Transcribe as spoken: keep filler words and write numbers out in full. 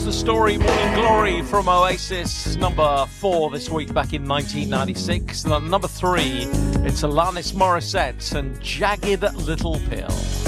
The story Morning Glory from Oasis, number four this week back in nineteen ninety-six. And at number three, it's Alanis Morissette and Jagged Little Pill.